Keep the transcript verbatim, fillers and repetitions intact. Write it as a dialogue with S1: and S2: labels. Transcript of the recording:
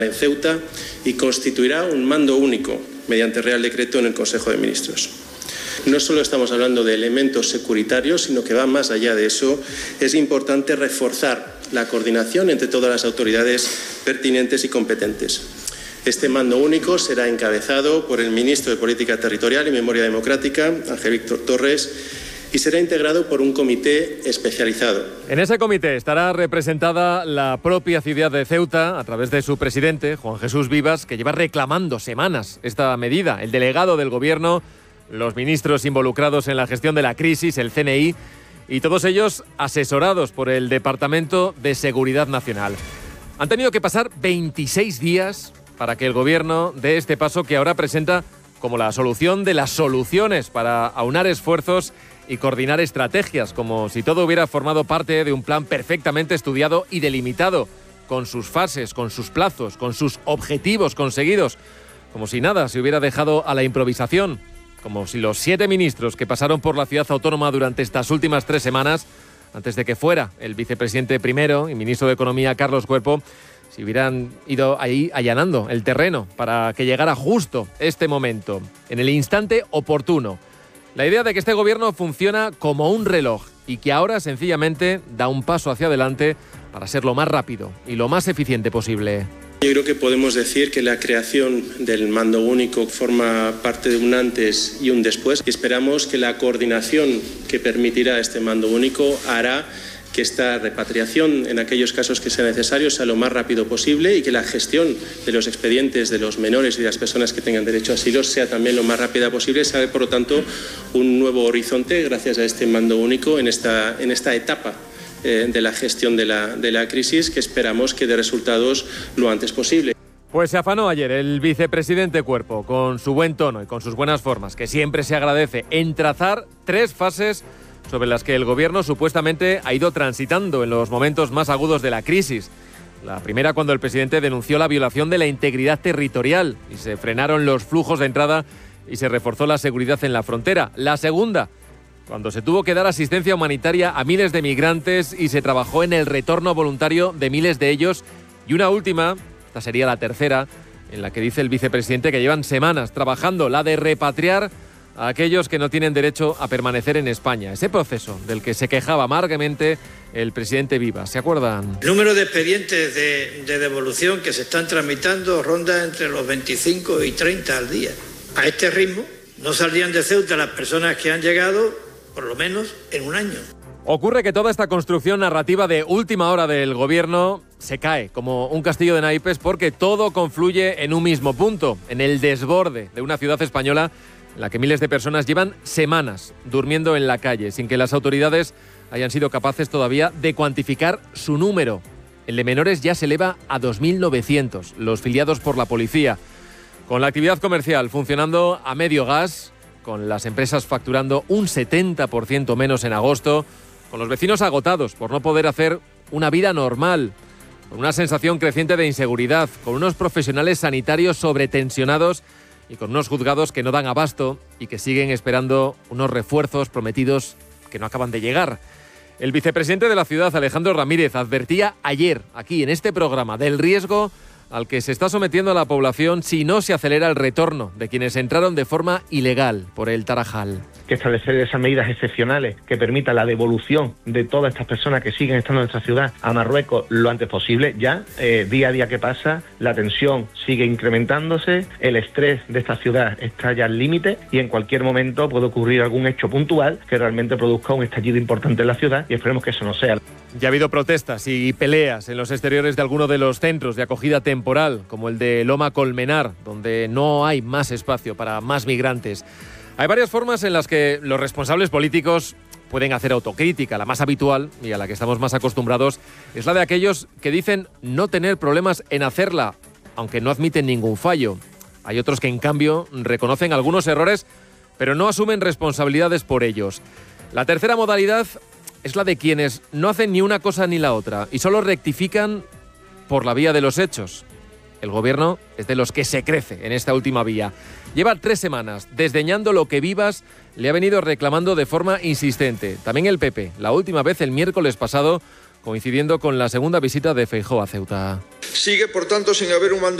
S1: en Ceuta y constituirá un mando único mediante Real Decreto en el Consejo de Ministros. No solo estamos hablando de elementos securitarios, sino que va más allá de eso. Es importante reforzar la coordinación entre todas las autoridades pertinentes y competentes. Este mando único será encabezado por el ministro de Política Territorial y Memoria Democrática, Ángel Víctor Torres, y será integrado por un comité especializado.
S2: En ese comité estará representada la propia ciudad de Ceuta a través de su presidente, Juan Jesús Vivas, que lleva reclamando semanas esta medida, el delegado del Gobierno, los ministros involucrados en la gestión de la crisis, el C N I, y todos ellos asesorados por el Departamento de Seguridad Nacional. Han tenido que pasar veintiséis días para que el Gobierno dé este paso que ahora presenta como la solución de las soluciones para aunar esfuerzos y coordinar estrategias, como si todo hubiera formado parte de un plan perfectamente estudiado y delimitado, con sus fases, con sus plazos, con sus objetivos conseguidos, como si nada se hubiera dejado a la improvisación, como si los siete ministros que pasaron por la ciudad autónoma durante estas últimas tres semanas, antes de que fuera el vicepresidente primero y ministro de Economía, Carlos Cuerpo, si hubieran ido ahí allanando el terreno para que llegara justo este momento, en el instante oportuno. La idea de que este gobierno funciona como un reloj y que ahora sencillamente da un paso hacia adelante para ser lo más rápido y lo más eficiente posible.
S1: Yo creo que podemos decir que la creación del mando único forma parte de un antes y un después, y esperamos que la coordinación que permitirá este mando único hará que esta repatriación, en aquellos casos que sea necesario, sea lo más rápido posible y que la gestión de los expedientes de los menores y de las personas que tengan derecho a asilo sea también lo más rápida posible. Se abre, por lo tanto, un nuevo horizonte gracias a este mando único en esta, en esta etapa eh, de la gestión de la, de la crisis, que esperamos que dé resultados lo antes posible.
S2: Pues se afanó ayer el vicepresidente Cuerpo, con su buen tono y con sus buenas formas, que siempre se agradece, en trazar tres fases sobre las que el Gobierno supuestamente ha ido transitando en los momentos más agudos de la crisis. La primera, cuando el presidente denunció la violación de la integridad territorial y se frenaron los flujos de entrada y se reforzó la seguridad en la frontera. La segunda, cuando se tuvo que dar asistencia humanitaria a miles de migrantes y se trabajó en el retorno voluntario de miles de ellos. Y una última, esta sería la tercera, en la que dice el vicepresidente que llevan semanas trabajando, la de repatriar a aquellos que no tienen derecho a permanecer en España. Ese proceso del que se quejaba amargamente el presidente Vivas. ¿Se acuerdan?
S3: El número de expedientes de, de devolución que se están tramitando ronda entre los veinticinco y treinta al día. A este ritmo no saldrían de Ceuta las personas que han llegado, por lo menos, en un año.
S2: Ocurre que toda esta construcción narrativa de última hora del Gobierno se cae como un castillo de naipes porque todo confluye en un mismo punto, en el desborde de una ciudad española en la que miles de personas llevan semanas durmiendo en la calle, sin que las autoridades hayan sido capaces todavía de cuantificar su número. El de menores ya se eleva a dos mil novecientos, los filiados por la policía. Con la actividad comercial funcionando a medio gas, con las empresas facturando un setenta por ciento menos en agosto, con los vecinos agotados por no poder hacer una vida normal, con una sensación creciente de inseguridad, con unos profesionales sanitarios sobretensionados y con unos juzgados que no dan abasto y que siguen esperando unos refuerzos prometidos que no acaban de llegar. El vicepresidente de la ciudad, Alejandro Ramírez, advertía ayer, aquí en este programa, del riesgo al que se está sometiendo a la población si no se acelera el retorno de quienes entraron de forma ilegal por el Tarajal.
S4: Que establecer esas medidas excepcionales que permitan la devolución de todas estas personas que siguen estando en nuestra ciudad a Marruecos lo antes posible. Ya, eh, día a día que pasa, la tensión sigue incrementándose, el estrés de esta ciudad está ya al límite y en cualquier momento puede ocurrir algún hecho puntual que realmente produzca un estallido importante en la ciudad y esperemos que eso no sea.
S2: Ya ha habido protestas y peleas en los exteriores de algunos de los centros de acogida temporal, como el de Loma Colmenar, donde no hay más espacio para más migrantes. Hay varias formas en las que los responsables políticos pueden hacer autocrítica. La más habitual, y a la que estamos más acostumbrados, es la de aquellos que dicen no tener problemas en hacerla, aunque no admiten ningún fallo. Hay otros que, en cambio, reconocen algunos errores, pero no asumen responsabilidades por ellos. La tercera modalidad es la de quienes no hacen ni una cosa ni la otra y solo rectifican por la vía de los hechos. El Gobierno es de los que se crece en esta última vía. Lleva tres semanas desdeñando lo que Vivas le ha venido reclamando de forma insistente. También el P P, la última vez el miércoles pasado, coincidiendo con la segunda visita de Feijóo a Ceuta.
S5: Sigue, por tanto, sin haber un mando